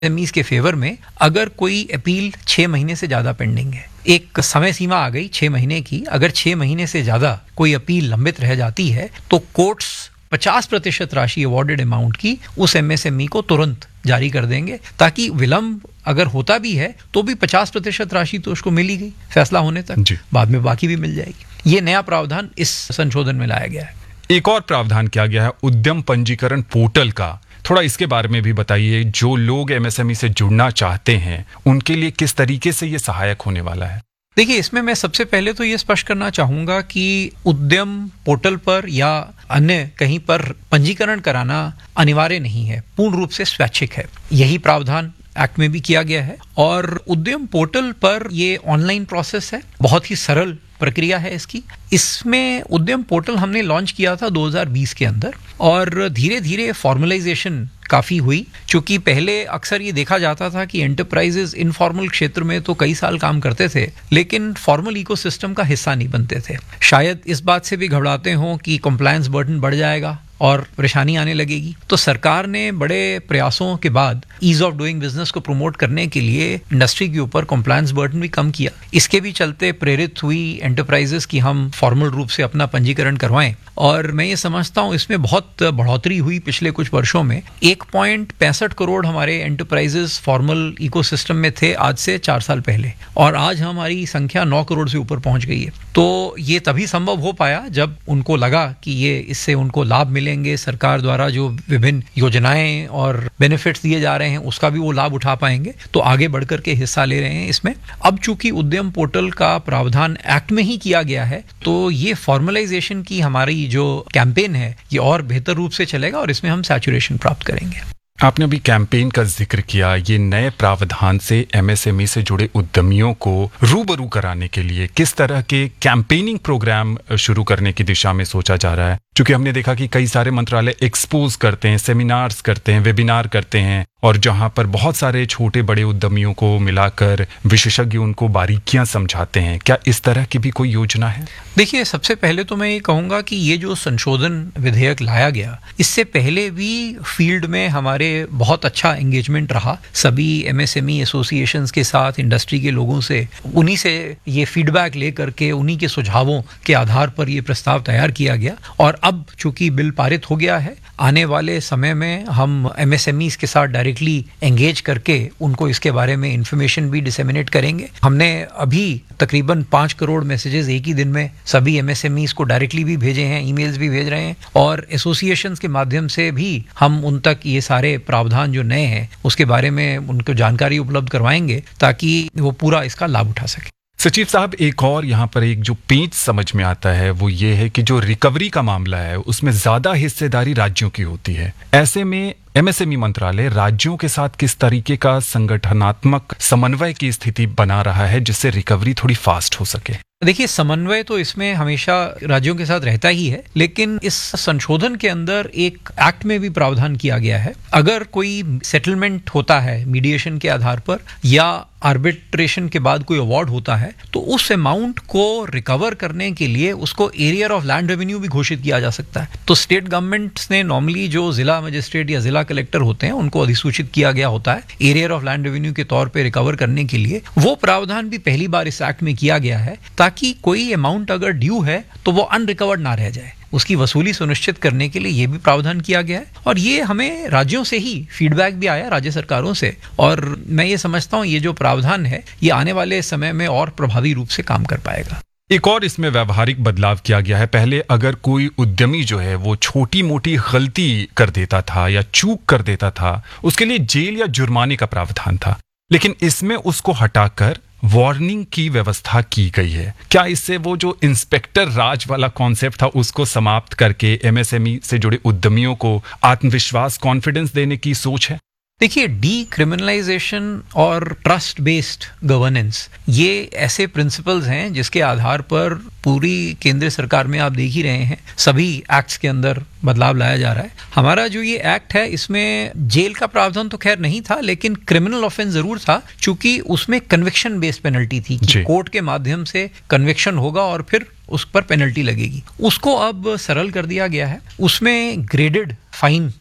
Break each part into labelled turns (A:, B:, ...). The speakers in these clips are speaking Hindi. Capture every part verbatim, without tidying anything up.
A: एमएसएमईज के फेवर में अगर कोई अपील छह महीने से ज्यादा पेंडिंग है, एक समय सीमा आ गई छह महीने की, अगर छह महीने से ज्यादा कोई अपील लंबित रह जाती है तो कोर्ट्स पचास प्रतिशत राशि अवॉर्डेड अमाउंट की उस एमएसएमई को तुरंत जारी कर देंगे, ताकि विलंब अगर होता भी है तो भी पचास प्रतिशत राशि तो उसको मिल ही गई फैसला होने तक, बाद में बाकी भी मिल जाएगी। ये नया प्रावधान इस संशोधन में लाया गया है।
B: एक और प्रावधान किया गया है उद्यम पंजीकरण पोर्टल का, थोड़ा इसके बारे में भी बताइए। जो लोग एमएसएमई से जुड़ना चाहते हैं उनके लिए किस तरीके से ये सहायक होने वाला है?
A: देखिए, इसमें मैं सबसे पहले तो ये स्पष्ट करना चाहूंगा कि उद्यम पोर्टल पर या अन्य कहीं पर पंजीकरण कराना अनिवार्य नहीं है, पूर्ण रूप से स्वैच्छिक है। यही प्रावधान एक्ट में भी किया गया है और उद्यम पोर्टल पर ये ऑनलाइन प्रोसेस है, बहुत ही सरल प्रक्रिया है इसकी। इसमें उद्यम पोर्टल हमने लॉन्च किया था दो हज़ार बीस के अंदर और धीरे धीरे फॉर्मलाइजेशन काफी हुई, क्योंकि पहले अक्सर ये देखा जाता था कि एंटरप्राइजेस इनफॉर्मल क्षेत्र में तो कई साल काम करते थे लेकिन फॉर्मल इकोसिस्टम का हिस्सा नहीं बनते थे। शायद इस बात से भी घबराते हों कि कंप्लायंस बर्डन बढ़ जाएगा और परेशानी आने लगेगी, तो सरकार ने बड़े प्रयासों के बाद ईज ऑफ डूइंग बिजनेस को प्रमोट करने के लिए इंडस्ट्री के ऊपर कंप्लायंस बर्डन भी कम किया। इसके भी चलते प्रेरित हुई एंटरप्राइजेस की हम फॉर्मल रूप से अपना पंजीकरण करवाएं और मैं ये समझता हूं इसमें बहुत बढ़ोतरी हुई पिछले कुछ वर्षों में। एक पॉइंट पैंसठ करोड़ हमारे एंटरप्राइजेस फॉर्मल इकोसिस्टम में थे आज से चार साल पहले और आज हमारी संख्या नौ करोड़ से ऊपर पहुंच गई है। तो ये तभी संभव हो पाया जब उनको लगा कि ये इससे उनको लाभ मिलेंगे, सरकार द्वारा जो विभिन्न योजनाएं और बेनिफिट्स दिए जा रहे हैं उसका भी वो लाभ उठा पाएंगे, तो आगे बढ़कर के हिस्सा ले रहे हैं इसमें। अब चूंकि उद्यम पोर्टल का प्रावधान एक्ट में ही किया गया है तो ये फॉर्मलाइजेशन की हमारी जो कैंपेन है ये और बेहतर रूप से चलेगा और इसमें हम सैचुरेशन प्राप्त करेंगे।
B: आपने अभी कैंपेन का जिक्र किया, ये नए प्रावधान से एमएसएमई से जुड़े उद्यमियों को रूबरू कराने के लिए किस तरह के कैंपेनिंग प्रोग्राम शुरू करने की दिशा में सोचा जा रहा है? क्योंकि हमने देखा कि कई सारे मंत्रालय एक्सपोज करते हैं, सेमिनार्स करते हैं, वेबिनार करते हैं और जहां पर बहुत सारे छोटे बड़े उद्यमियों को मिलाकर विशेषज्ञ उनको बारीकियां समझाते हैं। क्या इस तरह की भी कोई योजना है?
A: देखिए, सबसे पहले तो मैं ये कहूंगा कि ये जो संशोधन विधेयक लाया गया, इससे पहले भी फील्ड में हमारे बहुत अच्छा एंगेजमेंट रहा सभी एमएसएमई एसोसिएशंस के साथ, इंडस्ट्री के लोगों से। उन्हीं से ये फीडबैक लेकर के उन्हीं के सुझावों के आधार पर ये प्रस्ताव तैयार किया गया और अब चूंकि बिल पारित हो गया है, आने वाले समय में हम एमएसएमईज के साथ डायरेक्टली एंगेज करके उनको इसके बारे में इंफॉर्मेशन भी डिसेमिनेट करेंगे। हमने अभी तकरीबन पांच करोड़ मैसेजेस एक ही दिन में सभी एमएसएमईज को डायरेक्टली भी भेजे हैं, ईमेल्स भी भेज रहे हैं और एसोसिएशंस के माध्यम से भी हम उन तक ये सारे प्रावधान जो नए हैं उसके बारे में उनको जानकारी उपलब्ध करवाएंगे ताकि वो पूरा इसका लाभ उठा सके।
B: सचिव साहब, एक और यहाँ पर एक जो पेंच समझ में आता है वो ये है कि जो रिकवरी का मामला है उसमें ज्यादा हिस्सेदारी राज्यों की होती है। ऐसे में एमएसएमई मंत्रालय राज्यों के साथ किस तरीके का संगठनात्मक समन्वय की स्थिति बना रहा है जिससे रिकवरी थोड़ी फास्ट हो सके?
A: देखिए, समन्वय तो इसमें हमेशा राज्यों के साथ रहता ही है, लेकिन इस संशोधन के अंदर एक एक्ट में भी प्रावधान किया गया है। अगर कोई सेटलमेंट होता है मीडिएशन के आधार पर या आर्बिट्रेशन के बाद कोई अवार्ड होता है तो उस अमाउंट को रिकवर करने के लिए उसको एरिया ऑफ लैंड रेवेन्यू भी घोषित किया जा सकता है। तो स्टेट गवर्नमेंट्स ने नॉर्मली जो जिला मजिस्ट्रेट या जिला कलेक्टर होते हैं उनको अधिसूचित किया गया होता है एरिया ऑफ लैंड रेवेन्यू के तौर पे रिकवर करने के लिए। वो प्रावधान भी पहली बार इस एक्ट में किया गया है ताकि कोई अमाउंट अगर ड्यू है तो वो अनरिकवर्ड ना रह जाए, उसकी वसूली सुनिश्चित करने के लिए ये भी प्रावधान किया गया है। और ये हमें राज्यों से ही फीडबैक भी आया, राज्य सरकारों से, और मैं ये समझता हूँ ये जो प्रावधान है ये आने वाले समय में और प्रभावी रूप से काम कर पाएगा।
B: एक और इसमें व्यवहारिक बदलाव किया गया है। पहले अगर कोई उद्यमी जो है वो छोटी मोटी गलती कर देता था या चूक कर देता था उसके लिए जेल या जुर्माने का प्रावधान था, लेकिन इसमें उसको हटाकर वार्निंग की व्यवस्था की गई है। क्या इससे वो जो इंस्पेक्टर राज वाला कॉन्सेप्ट था उसको समाप्त करके एमएसएमई से जुड़े उद्यमियों को आत्मविश्वास, कॉन्फिडेंस देने की सोच है?
A: देखिए, डी क्रिमिनलाइजेशन और ट्रस्ट बेस्ड गवर्नेंस ये ऐसे प्रिंसिपल्स हैं जिसके आधार पर पूरी केंद्र सरकार में आप देख ही रहे हैं सभी एक्ट्स के अंदर बदलाव लाया जा रहा है। हमारा जो ये एक्ट है इसमें जेल का प्रावधान तो खैर नहीं था, लेकिन क्रिमिनल ऑफेंस जरूर था, चूंकि उसमें कन्विक्शन बेस्ड पेनल्टी थी कि कोर्ट के माध्यम से कन्विक्शन होगा और फिर उस पर पेनल्टी लगेगी। उसको अब सरल कर दिया गया है। उसमें ग्रेडेड फाइन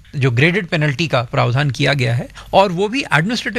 A: जो ग्रेडेड पेनल्टी का प्रावधान किया गया है, और वो भी एडमिनिस्ट्रेटिव